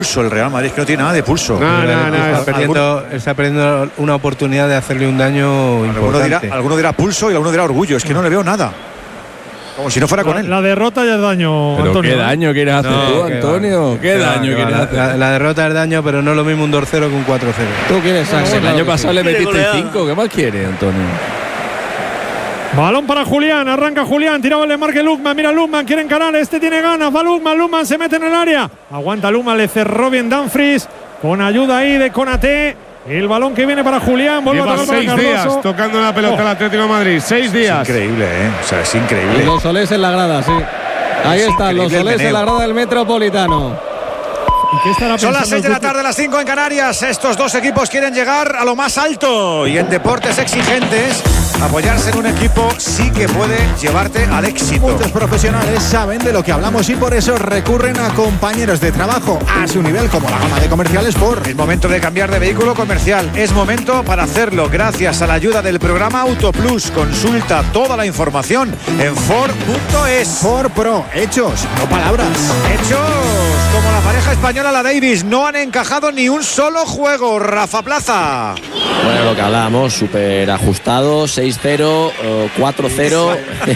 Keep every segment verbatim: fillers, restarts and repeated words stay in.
pulso el Real Madrid, que no tiene nada de pulso. No, no, no, está, perdiendo, está perdiendo una oportunidad de hacerle un daño alguno importante. Dirá, alguno dirá pulso y alguno dirá orgullo. Es que no le veo nada. Como si no fuera con la, él. La derrota ya es daño, pero Antonio. ¿Qué daño quieres hacer no, tú, Antonio? ¿Qué, ¿Qué daño quieres la, hacer? La, la derrota es daño, pero no es lo mismo un dos cero que un cuatro cero. ¿Tú quieres sacar? Bueno, el año pasado le metiste cinco. ¿Qué más quieres, Antonio? Balón para Julián, arranca Julián, tiraba el desmarque Lukman, mira Lukman, quiere encarar, este tiene ganas, va Lukman, Lukman se mete en el área, aguanta Lukman, le cerró bien Dumfries, con ayuda ahí de Konaté, el balón que viene para Julián, vuelve Lleva a tocar seis para días Cardoso. tocando la pelota al oh. Atlético de Madrid, seis días. Es increíble, ¿eh? O sea, es increíble. Y los Solés en la grada, sí. Ahí es están los Solés en la grada del Metropolitano. Son las seis de la tarde, las cinco en Canarias. Estos dos equipos quieren llegar a lo más alto y en deportes exigentes apoyarse en un equipo sí que puede llevarte al éxito. Muchos profesionales saben de lo que hablamos y por eso recurren a compañeros de trabajo a su nivel, como la gama de comerciales Ford. Es momento de cambiar de vehículo comercial. Es momento para hacerlo gracias a la ayuda del programa Autoplus. Consulta toda la información en Ford punto es. Ford Pro, hechos, no palabras. Hechos, como la pareja española, la Davis, no han encajado ni un solo juego. Rafa Plaza. Bueno, lo que hablábamos, súper ajustado, seis cero, cuatro cero.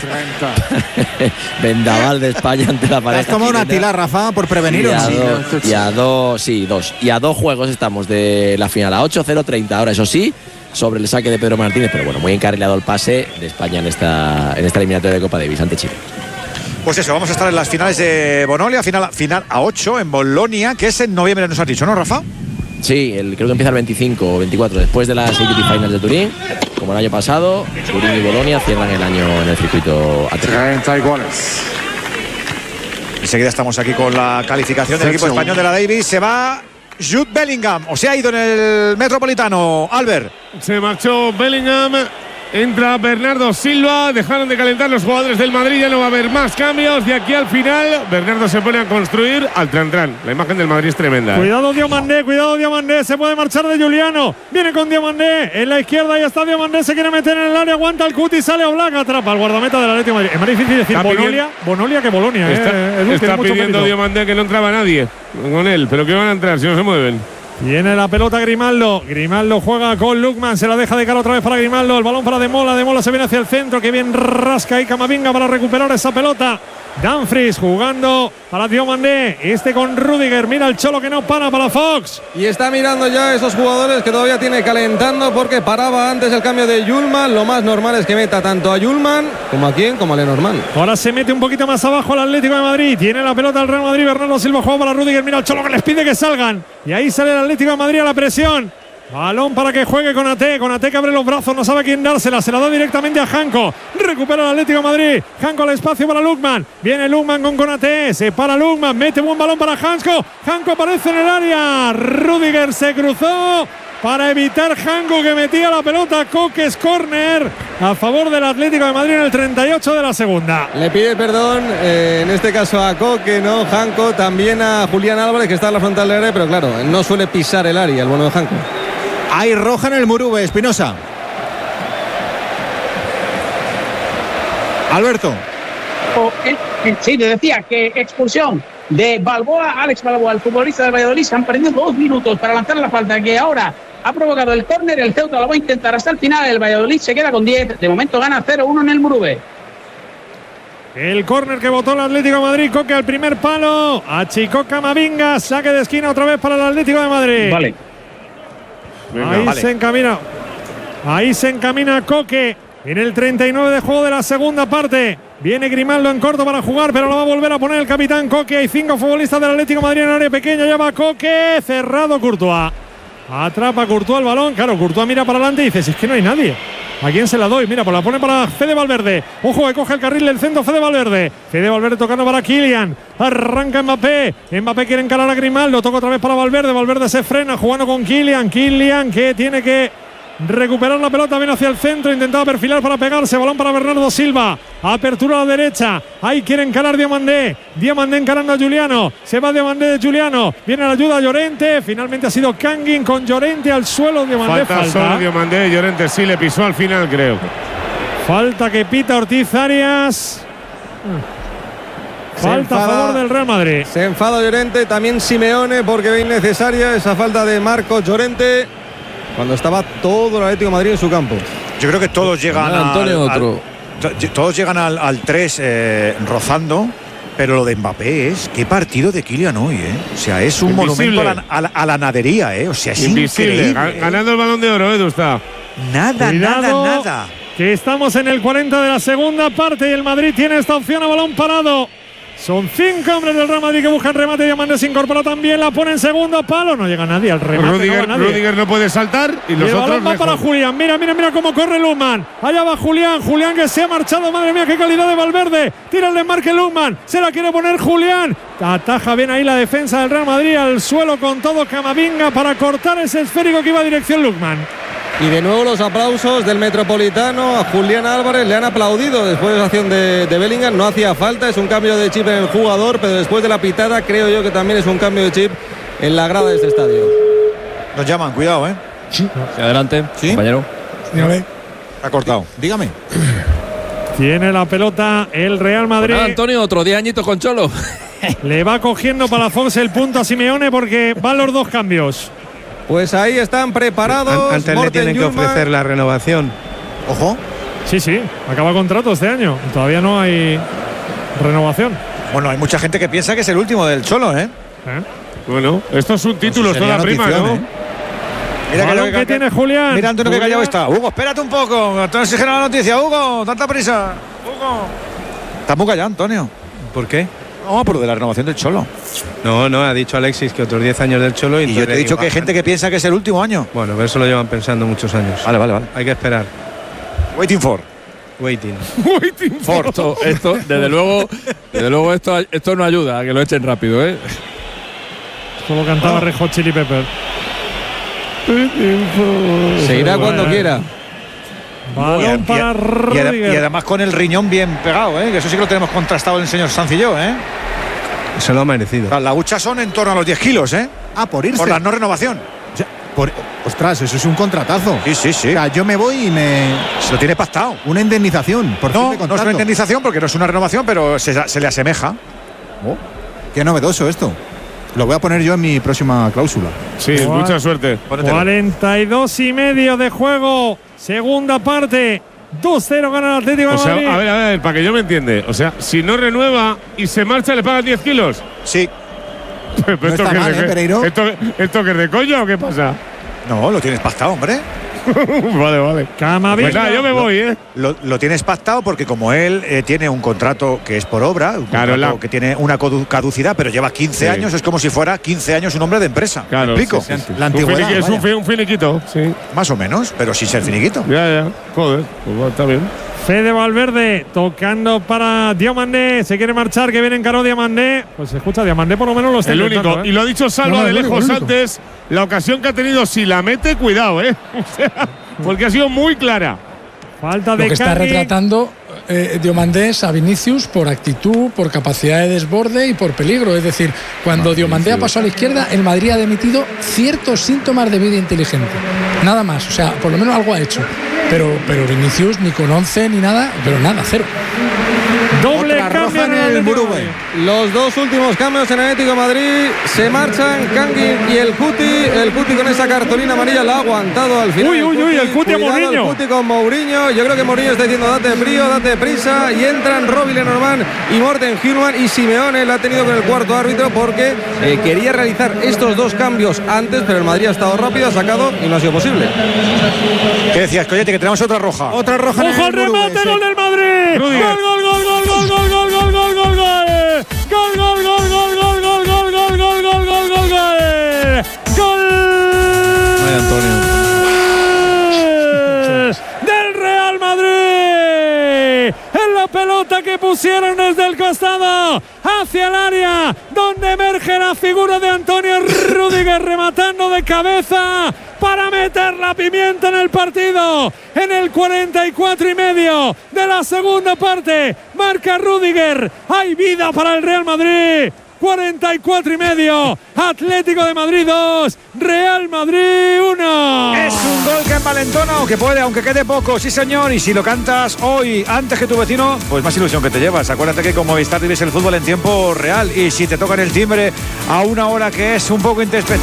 Vendaval de España ante la pareja. Es como una tila, Rafa, por prevenir. Y a, do, y a dos, sí, dos. Y a dos juegos estamos de la final, a ocho cero treinta. Ahora, eso sí, sobre el saque de Pedro Martínez, pero bueno, muy encarrilado el pase de España en esta, en esta eliminatoria de Copa Davis ante Chile. Pues eso, vamos a estar en las finales de Bonolia, final, final a ocho en Bolonia, que es en noviembre, nos has dicho, ¿no, Rafa? Sí, el, creo que empieza el veinticinco o veinticuatro, después de las A T P Finals de Turín, como el año pasado. Turín y Bolonia cierran el año en el circuito A T P. treinta iguales. Enseguida estamos aquí con la calificación del equipo español de la Davis. Se va Jude Bellingham, o se ha ido en el Metropolitano, Albert. Se marchó Bellingham. Entra Bernardo Silva, dejaron de calentar los jugadores del Madrid, ya no va a haber más cambios. De aquí al final, Bernardo se pone a construir al tran-tran. La imagen del Madrid es tremenda. Cuidado Diomandé, cuidado Diomandé, se puede marchar de Juliano. Viene con Diomandé, en la izquierda, ya está Diomandé, se quiere meter en el área, aguanta el cuti, sale Oblak, atrapa al guardameta del Atlético de Madrid. Es más difícil decir Bonolia, Bonolia que Bolonia. Está, eh, Edu, está pidiendo Diomandé que no entraba nadie con él, pero que van a entrar si no se mueven. Viene la pelota Grimaldo. Grimaldo juega con Lukman. Se la deja de cara otra vez para Grimaldo. El balón para Demola. Demola se viene hacia el centro. Que bien rasca ahí Camavinga para recuperar esa pelota. Dumfries jugando para Diomandé. Este con Rudiger. Mira el Cholo que no para para Fox. Y está mirando ya a esos jugadores que todavía tiene calentando porque paraba antes el cambio de Yulman. Lo más normal es que meta tanto a Yulman como a quien, como a Lenormand. Ahora se mete un poquito más abajo el Atlético de Madrid. Tiene la pelota el Real Madrid. Bernardo Silva juega para Rudiger. Mira el Cholo que les pide que salgan. Y ahí sale el Atlético de Madrid a la presión. Balón para que juegue con Konaté. Konaté que abre los brazos, no sabe a quién dársela. Se la da directamente a Janko. Recupera el Atlético de Madrid. Janko al espacio para Lukman. Viene Lukman con Konaté. Se para Lukman. Mete buen balón para Janko. Janko aparece en el área. Rudiger se cruzó para evitar Janko que metía la pelota. Coques corner a favor del Atlético de Madrid en el treinta y ocho de la segunda. Le pide perdón, eh, en este caso a Coque, no Janko, también a Julián Álvarez que está en la frontal del área, pero claro, no suele pisar el área el bueno de Janko. Hay roja en el Murube, Espinosa. Alberto. Oh, eh, eh, sí, le decía que expulsión de Balboa, Alex Balboa, el futbolista del Valladolid. Se han perdido dos minutos para lanzar la falta que ahora ha provocado el córner. El Ceuta lo va a intentar hasta el final. El Valladolid se queda con diez. De momento gana cero uno en el Murube. El córner que votó el Atlético de Madrid. Coque al primer palo. Achicó Camavinga. Saque de esquina otra vez para el Atlético de Madrid. Vale. Venga, Ahí vale. se encamina. Ahí se encamina Coque. En el treinta y nueve de juego de la segunda parte. Viene Grimaldo en corto para jugar, pero lo va a volver a poner el capitán Coque. Hay cinco futbolistas del Atlético de Madrid en el área pequeña. Lleva Coque. Cerrado Courtois. Atrapa Courtois el balón. Claro, Courtois mira para adelante y dice: si es que no hay nadie. ¿A quién se la doy? Mira, pues la pone para Fede Valverde. Ojo que coge el carril del centro Fede Valverde. Fede Valverde tocando para Kylian. Arranca Mbappé. Mbappé quiere encarar a Grimaldo. Toca otra vez para Valverde. Valverde se frena jugando con Kylian. Kylian que tiene que recuperar la pelota, viene hacia el centro, intentaba perfilar para pegarse, balón para Bernardo Silva, apertura a la derecha, ahí quiere encarar Diomandé, Diomandé encarando a Juliano, se va Diomandé de Juliano, viene la ayuda a Llorente, finalmente ha sido Kangin con Llorente al suelo, Diomandé falta. Falta solo Diomandé, Llorente sí le pisó al final creo. Falta que pita Ortiz Arias. Falta a favor del Real Madrid. Se enfada Llorente, también Simeone, porque ve innecesaria esa falta de Marcos Llorente cuando estaba todo el Atlético de Madrid en su campo. Yo creo que todos llegan Bueno, Antonio, al, otro. al, todos llegan al, al tres eh, rozando, pero lo de Mbappé es qué partido de Kylian hoy, ¿eh? O sea, es un Invisible. monumento a la, a, la, a la nadería, ¿eh? O sea, es Invisible. increíble. Ga- Ganando el Balón de Oro, Edu está. Nada, Cuidado, nada, nada. Que estamos en el cuarenta de la segunda parte y el Madrid tiene esta opción a balón parado. Son cinco hombres del Real Madrid que buscan remate. Diamante se incorpora también, la pone en segundo palo. No llega nadie al remate. Rudiger, no, va nadie. Rudiger no puede saltar y Y los el otros balón va lejos. para Julián. Mira, mira, mira cómo corre Lukman. Allá va Julián. Julián que se ha marchado. Madre mía, qué calidad de Valverde. Tira el desmarque Lukman. Se la quiere poner Julián. Ataja bien ahí la defensa del Real Madrid. Al suelo con todo Camavinga para cortar ese esférico que iba a dirección Lukman. Y de nuevo los aplausos del Metropolitano a Julián Álvarez. Le han aplaudido después de la acción de, de Bellingham. No hacía falta, es un cambio de chip en el jugador, pero después de la pitada creo yo que también es un cambio de chip en la grada de este estadio. Nos llaman, cuidado, ¿eh? Sí, adelante, ¿Sí? compañero. Dígame. Ha cortado. Dígame. Tiene la pelota el Real Pues Madrid. nada, Antonio, otro diez añitos con Cholo. Le va cogiendo Palafox el punto a Simeone porque van los dos cambios. Pues ahí están preparados. Antes le Morten tienen que Yulman. ofrecer la renovación. Ojo. Sí, sí, acaba contrato este año. Todavía no hay renovación. Bueno, hay mucha gente que piensa que es el último del Cholo, ¿eh? ¿Eh? Bueno, estos son títulos, Sería toda prima, notición, ¿no? ¿eh? Mira Balón que tiene Julián. Mira, Antonio, que Julián. callado está. Hugo, espérate un poco. Antonio exige la noticia. Hugo, tanta prisa. Hugo. Está muy callado, Antonio. ¿Por qué? No, por lo de la renovación del Cholo. No, no, ha dicho Alexis que otros diez años del Cholo. Y yo entonces te he le dicho que hay bajan. gente que piensa que es el último año. Bueno, pero eso lo llevan pensando muchos años. Vale, vale, vale. Hay que esperar. Waiting for. Waiting. For. Esto, esto, desde luego, desde luego esto, esto no ayuda a que lo echen rápido, ¿eh? Como cantaba Red Hot Chili Pepper. Se irá cuando quiera. Balón Y- para y, y, Rudiger. y además con el riñón bien pegado, ¿eh? Que eso sí que lo tenemos contrastado el señor Sanz y yo, ¿eh? Se lo ha merecido. Las hucha son en torno a los diez kilos, ¿eh? Ah, por irse. Por la no renovación. O sea, por- ostras, eso es un contratazo. Sí, sí, sí. O sea, yo me voy y me. Se lo tiene pactado. Una indemnización por fin No, de no es contrato. una indemnización porque no es una renovación, pero se, se le asemeja. Oh, qué novedoso esto. Lo voy a poner yo en mi próxima cláusula. Sí, Guau. mucha suerte. Pónetelo. cuarenta y dos y medio de juego. Segunda parte. dos cero gana el Atlético de O sea, Madrid. a ver, a ver, para que yo me entiende. O sea, si no renueva y se marcha, le pagan diez kilos. Sí. Pero No esto está que es mal, de- ¿eh, Pereiro? ¿Esto, esto que es de coño o qué pasa? No, lo tienes pactado, hombre. Vale, vale. Camavinga. Pues nada, yo me voy, ¿eh? Lo, lo tienes pactado porque como él eh, tiene un contrato que es por obra, un Claro, contrato la- que tiene una codu- caducidad, pero lleva quince Sí. años, es como si fuera quince años un hombre de empresa. Claro, ¿Me explico? sí, sí, sí. La Un antigüedad, finiqui- es un, vaya. fi- un finiquito, sí. Más o menos, pero sin ser finiquito. Ya, ya. Joder, pues bueno, está bien. Fede Valverde tocando para Diomandé. Se quiere marchar, que viene en caro Diomandé. Pues se escucha, Diomandé por lo menos lo está El intentando, único. ¿eh? Y lo ha dicho Salva No, no, de el único, lejos el único. antes. La ocasión que ha tenido, si la mete, cuidado, ¿eh? O sea, porque ha sido muy clara. Falta de Lo que está Cani. retratando eh, Diomandés a Vinicius por actitud, por capacidad de desborde y por peligro. Es decir, cuando Diomandé ha pasado a la izquierda, el Madrid ha emitido ciertos síntomas de vida inteligente. Nada más, o sea, por lo menos algo ha hecho. Pero, pero Vinicius ni con once ni nada, pero nada, cero. Doble Otra cambio roja en en el el Atlético de Murube. Madrid. Los dos últimos cambios en Atlético de Madrid se marchan Kangin y el Cuti. El Cuti con esa cartulina amarilla la ha aguantado al final. Uy, uy, uy, el Cuti a Cuidado, Mourinho. El Cuti con Mourinho. Yo creo que Mourinho está diciendo date frío, date prisa. Y entran Robin Lenormand y Morten Hjulman. Y Simeone la ha tenido con el cuarto árbitro porque eh, quería realizar estos dos cambios antes, pero el Madrid ha estado rápido, ha sacado y no ha sido posible. ¿Qué decías, Coyote? Que tenemos otra roja. Otra roja en ¡Ojo al el Murube, remate! sí. ¡Gol del Madrid! ¡Gol, Rudiger. gol, gol, gol, gol, gol, gol, gol, gol, gol, gol! ¡Gol, gol, gol, gol, gol, gol, gol, gol, gol, gol, gol, gol, gol! ¡Gol! Ay, Antonio. ¡Del Real Madrid! En la pelota que pusieron desde el costado hacia el área, donde emerge la figura de Antonio Rudiger rematando de cabeza para meter la pimienta en el partido. En el cuarenta y cuatro y medio de la segunda parte, marca Rudiger. Hay vida para el Real Madrid. cuarenta y cuatro y medio. Atlético de Madrid dos, Real Madrid uno. Es un gol que envalentona o que puede, aunque quede poco, sí señor. Y si lo cantas hoy antes que tu vecino, pues más ilusión que te llevas. Acuérdate que con Movistar vives el fútbol en tiempo real. Y si te tocan el timbre a una hora que es un poco introspectiva,